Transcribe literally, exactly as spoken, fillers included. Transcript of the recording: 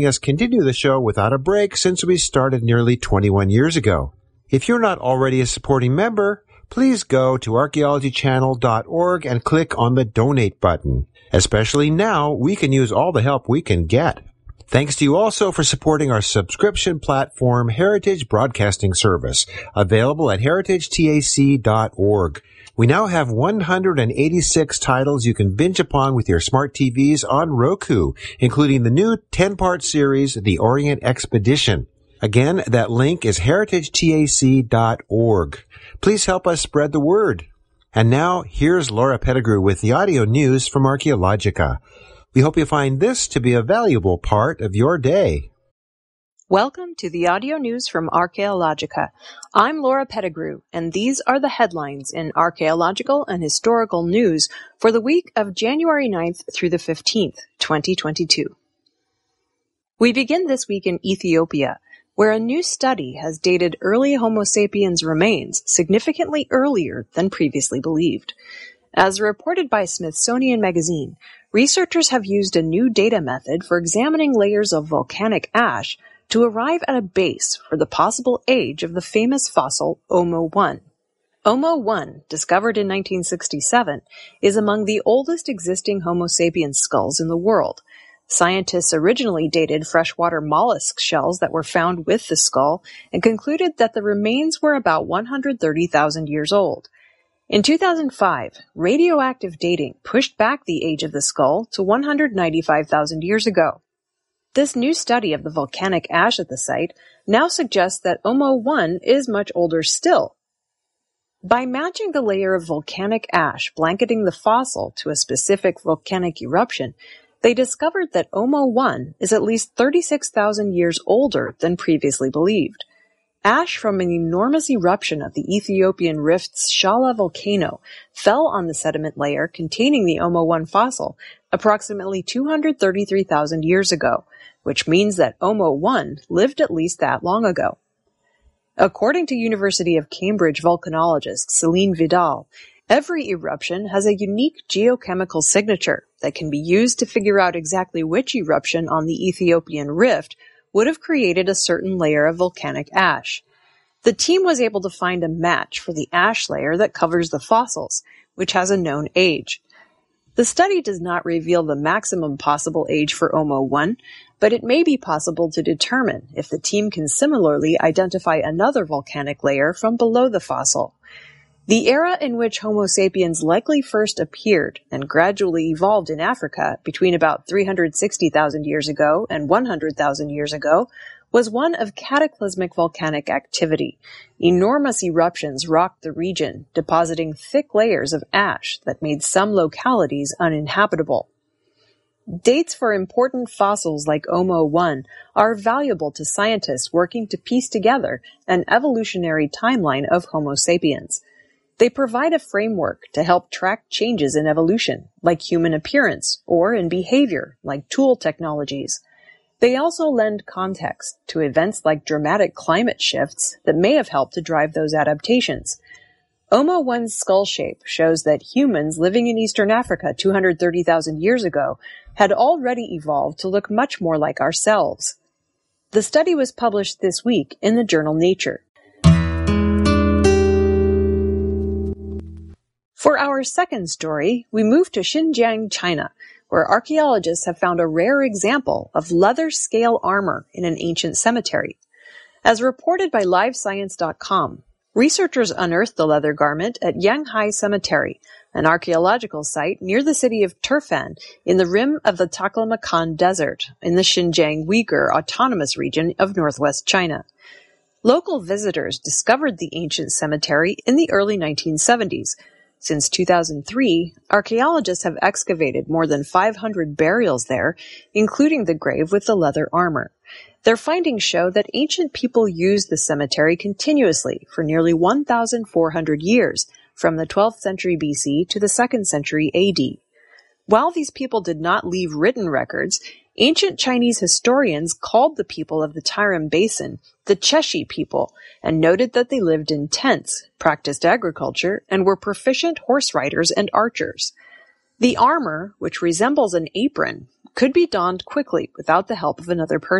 us continue the show without a break since we started nearly twenty-one years ago. If you're not already a supporting member, please go to archaeology channel dot org and click on the donate button. Especially now, we can use all the help we can get. Thanks to you also for supporting our subscription platform, Heritage Broadcasting Service, available at heritage tac dot org. We now have one hundred eighty-six titles you can binge upon with your smart T Vs on Roku, including the new ten-part series, The Orient Expedition. Again, that link is heritage tac dot org. Please help us spread the word. And now, here's Laura Pettigrew with the audio news from Archaeologica. We hope you find this to be a valuable part of your day. Welcome to the audio news from Archaeologica. I'm Laura Pettigrew, and these are the headlines in archaeological and historical news for the week of January ninth through the fifteenth, twenty twenty-two. We begin this week in Ethiopia, where a new study has dated early Homo sapiens remains significantly earlier than previously believed. As reported by Smithsonian Magazine, researchers have used a new data method for examining layers of volcanic ash to arrive at a base for the possible age of the famous fossil Omo one. Omo one, discovered in nineteen sixty-seven, is among the oldest existing Homo sapiens skulls in the world. Scientists originally dated freshwater mollusk shells that were found with the skull and concluded that the remains were about one hundred thirty thousand years old. In two thousand five, radioactive dating pushed back the age of the skull to one hundred ninety-five thousand years ago. This new study of the volcanic ash at the site now suggests that Omo one is much older still. By matching the layer of volcanic ash blanketing the fossil to a specific volcanic eruption, they discovered that Omo one is at least thirty-six thousand years older than previously believed. Ash from an enormous eruption of the Ethiopian rift's Shala volcano fell on the sediment layer containing the Omo one fossil approximately two hundred thirty-three thousand years ago, which means that Omo one lived at least that long ago. According to University of Cambridge volcanologist Celine Vidal, every eruption has a unique geochemical signature that can be used to figure out exactly which eruption on the Ethiopian rift would have created a certain layer of volcanic ash. The team was able to find a match for the ash layer that covers the fossils, which has a known age. The study does not reveal the maximum possible age for Omo one, but it may be possible to determine if the team can similarly identify another volcanic layer from below the fossil. The era in which Homo sapiens likely first appeared and gradually evolved in Africa between about three hundred sixty thousand years ago and one hundred thousand years ago was one of cataclysmic volcanic activity. Enormous eruptions rocked the region, depositing thick layers of ash that made some localities uninhabitable. Dates for important fossils like Omo one are valuable to scientists working to piece together an evolutionary timeline of Homo sapiens. They provide a framework to help track changes in evolution, like human appearance, or in behavior, like tool technologies. They also lend context to events like dramatic climate shifts that may have helped to drive those adaptations. Omo one's skull shape shows that humans living in eastern Africa two hundred thirty thousand years ago had already evolved to look much more like ourselves. The study was published this week in the journal Nature. For our second story, we move to Xinjiang, China, where archaeologists have found a rare example of leather scale armor in an ancient cemetery. As reported by live science dot com, researchers unearthed the leather garment at Yanghai Cemetery, an archaeological site near the city of Turfan in the rim of the Taklamakan Desert in the Xinjiang Uyghur Autonomous Region of northwest China. Local visitors discovered the ancient cemetery in the early nineteen seventies. Since two thousand three, archaeologists have excavated more than five hundred burials there, including the grave with the leather armor. Their findings show that ancient people used the cemetery continuously for nearly one thousand four hundred years, from the twelfth century B C to the second century A D. While these people did not leave written records, ancient Chinese historians called the people of the Tarim Basin the Cheshi people and noted that they lived in tents, practiced agriculture, and were proficient horse riders and archers. The armor, which resembles an apron, could be donned quickly without the help of another person.